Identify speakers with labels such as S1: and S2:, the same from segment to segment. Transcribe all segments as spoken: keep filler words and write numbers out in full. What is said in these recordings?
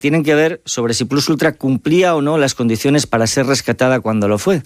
S1: tienen que ver sobre si Plus Ultra cumplía o no las condiciones para ser rescatada cuando lo fue.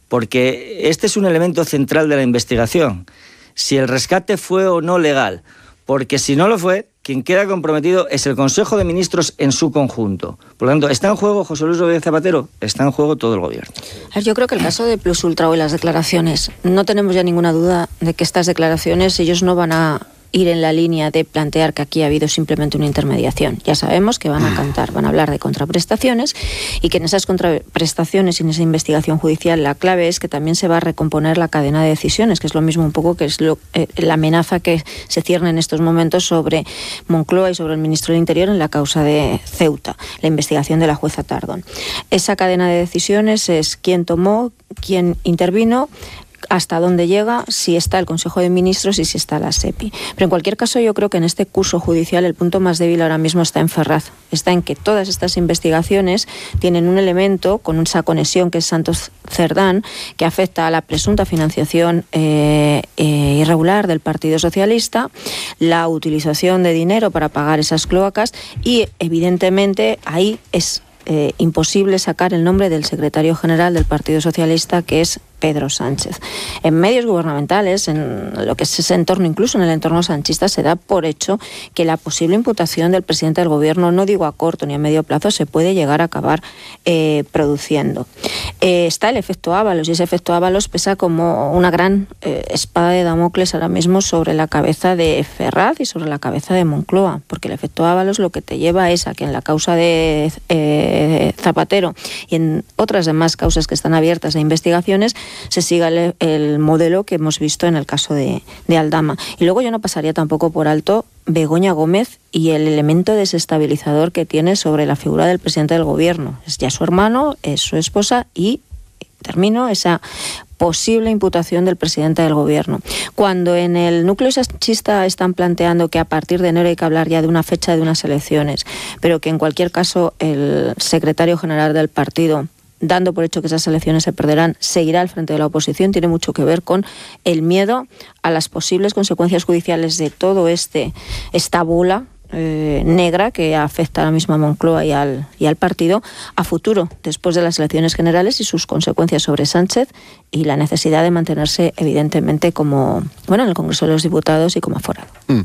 S1: Porque este es un elemento central de la investigación. Si el rescate fue o no legal. Porque si no lo fue, quien queda comprometido es el Consejo de Ministros en su conjunto. Por lo tanto, ¿está en juego José Luis Rodríguez Zapatero? Está en juego todo el gobierno.
S2: Yo creo que el caso de Plus Ultra y las declaraciones, no tenemos ya ninguna duda de que estas declaraciones ellos no van a ir en la línea de plantear que aquí ha habido simplemente una intermediación. Ya sabemos que van a cantar, van a hablar de contraprestaciones y que en esas contraprestaciones y en esa investigación judicial la clave es que también se va a recomponer la cadena de decisiones, que es lo mismo un poco que es lo, eh, la amenaza que se cierne en estos momentos sobre Moncloa y sobre el ministro del Interior en la causa de Ceuta, la investigación de la jueza Tardón. Esa cadena de decisiones es quién tomó, quién intervino, hasta dónde llega, si está el Consejo de Ministros y si está la SEPI. Pero en cualquier caso yo creo que en este curso judicial el punto más débil ahora mismo está en Ferraz. Está en que todas estas investigaciones tienen un elemento con esa conexión que es Santos Cerdán, que afecta a la presunta financiación eh, eh, irregular del Partido Socialista, la utilización de dinero para pagar esas cloacas y evidentemente ahí es eh, imposible sacar el nombre del secretario general del Partido Socialista, que es Pedro Sánchez. En medios gubernamentales, en lo que es ese entorno, incluso en el entorno sanchista, se da por hecho que la posible imputación del presidente del gobierno, no digo a corto ni a medio plazo, se puede llegar a acabar eh, produciendo. Eh, está el efecto Ábalos, y ese efecto Ábalos pesa como una gran eh, espada de Damocles ahora mismo sobre la cabeza de Ferraz y sobre la cabeza de Moncloa, porque el efecto Ábalos lo que te lleva es a que en la causa de eh, Zapatero y en otras demás causas que están abiertas de investigaciones se siga el, el modelo que hemos visto en el caso de, de Aldama. Y luego yo no pasaría tampoco por alto Begoña Gómez y el elemento desestabilizador que tiene sobre la figura del presidente del gobierno. Es ya su hermano, es su esposa y, termino, esa posible imputación del presidente del gobierno. Cuando en el núcleo sanchista están planteando que a partir de enero hay que hablar ya de una fecha de unas elecciones, pero que en cualquier caso el secretario general del partido, dando por hecho que esas elecciones se perderán, seguirá al frente de la oposición, tiene mucho que ver con el miedo a las posibles consecuencias judiciales de todo este esta bola eh, negra que afecta a la misma Moncloa y al, y al partido a futuro, después de las elecciones generales y sus consecuencias sobre Sánchez y la necesidad de mantenerse evidentemente como, bueno, en el Congreso de los Diputados y como aforado.
S3: Mm.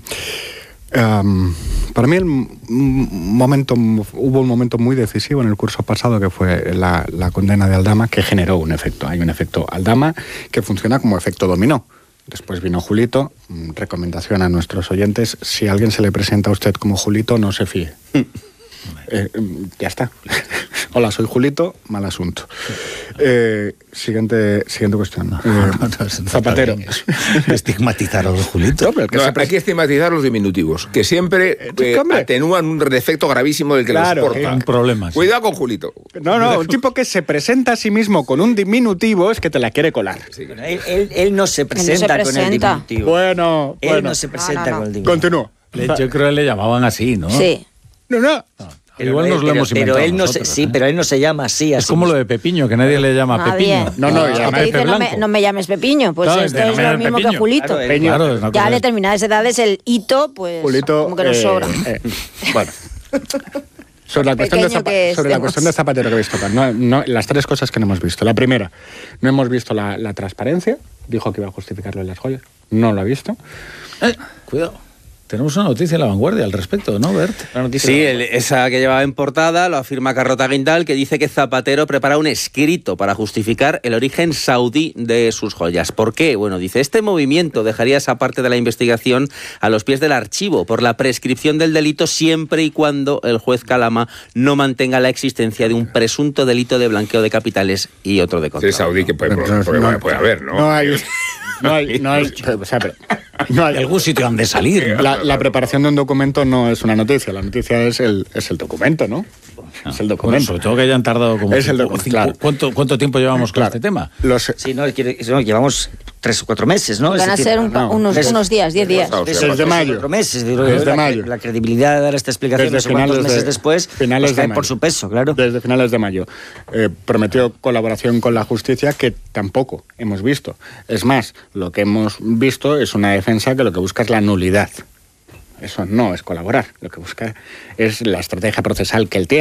S3: Um, para mí el momento, hubo un momento muy decisivo en el curso pasado que fue la, la condena de Aldama, que generó un efecto. Hay un efecto Aldama que funciona como efecto dominó. Después vino Julito. Recomendación a nuestros oyentes: si a alguien se le presenta a usted como Julito, no se fíe. Eh, ya está. Hola, soy Julito, mal asunto. Eh, siguiente, siguiente cuestión.
S4: No,
S3: eh,
S4: no, no,
S3: Zapatero.
S4: Estigmatizar a los Julitos.
S3: No,
S5: No, hay que estigmatizar los diminutivos, que siempre eh, atenúan un defecto gravísimo del que
S3: Claro,
S5: les porta.
S4: Un problema. Sí.
S5: Cuidado con Julito.
S3: No, no, un tipo que se presenta a sí mismo con un diminutivo es que te la quiere colar.
S5: Sí.
S1: Bueno, él, él, él no se presenta,
S2: no se
S1: con el
S2: presenta.
S1: diminutivo.
S3: Bueno,
S1: Él
S3: bueno.
S1: no se presenta
S2: No, no, no.
S1: con el diminutivo.
S3: Continúo.
S4: Le- Yo creo que le llamaban así, ¿no?
S2: Sí.
S3: No, no.
S1: Pero
S4: Igual nos lo
S1: pero-
S4: hemos
S1: pero
S4: inventado
S1: él no
S4: nosotros,
S1: se, sí,
S4: ¿eh?
S1: pero él no se llama así.
S4: Es como lo de Pepiño, que nadie le llama
S2: Nadie.
S4: Pepiño.
S3: No, no,
S4: Ah,
S3: y
S2: Que
S3: además
S2: te
S4: Pepe
S2: dice, no me,
S4: Blanco.
S2: no me llames Pepiño, pues
S4: Claro,
S2: esto
S4: de no
S2: es
S4: me
S2: lo
S4: llames
S2: mismo
S4: Pepiño.
S2: que Julito.
S1: Claro, él-
S3: Peño.
S4: Claro, es una
S2: Ya
S4: cosa-
S2: a determinadas edades el hito, pues
S3: Julito,
S2: como que nos
S3: eh,
S2: sobra.
S3: eh, bueno. Sobre la cuestión, de,
S2: Pequeño
S3: Zapa-
S2: que
S3: sobre la
S2: estemos.
S3: cuestión de Zapatero que habéis tocado, no, no, las tres cosas que no hemos visto. La primera, no hemos visto la, la transparencia. Dijo que iba a justificarlo en las joyas. No lo ha visto.
S4: Eh, cuidado. Tenemos una noticia en La Vanguardia al respecto, ¿no, Bert?
S6: Sí, el- esa que llevaba en portada lo afirma Carrota Guindal, que dice que Zapatero prepara un escrito para justificar el origen saudí de sus joyas. ¿Por qué? Bueno, dice, este movimiento dejaría esa parte de la investigación a los pies del archivo por la prescripción del delito siempre y cuando el juez Calama no mantenga la existencia de un presunto delito de blanqueo de capitales y otro de
S5: Sí,
S6: contrabando.
S5: saudí que puede,
S3: Pero,
S5: puede-
S3: no,
S5: puede haber, ¿no?
S3: No hay... No hay... No hay, o sea, pero, no hay
S4: De algún sitio han de salir, ¿no?
S3: la, la preparación de un documento no es una noticia. La noticia es el, es el documento, ¿no? Es el
S4: Bueno,
S3: documento.
S4: sobre todo que hayan tardado como...
S3: Es el
S4: cinco-
S3: docu-
S4: cinco-
S3: claro.
S4: ¿cuánto, ¿Cuánto tiempo llevamos con
S3: Claro.
S4: este tema?
S3: Los,
S1: Sí, no, quiere- no, llevamos tres o cuatro meses, ¿no?
S2: Van
S1: Es
S2: a
S1: decir,
S2: ser un pa-
S3: no,
S2: unos,
S1: tres-
S2: unos días, diez días.
S5: Desde
S1: tres o
S3: Desde mayo.
S1: cuatro meses. Digo,
S3: Desde
S1: la,
S3: mayo.
S1: la credibilidad de dar esta explicación
S3: Desde
S1: no sé cuántos
S3: finales de-
S1: meses después
S3: finales
S1: pues cae
S3: de mayo.
S1: por su peso, claro.
S3: Desde finales de mayo. Eh, prometió colaboración con la justicia que tampoco hemos visto. Es más, lo que hemos visto es una defensa que lo que busca es la nulidad. Eso no es colaborar. Lo que busca es la estrategia procesal que él tiene.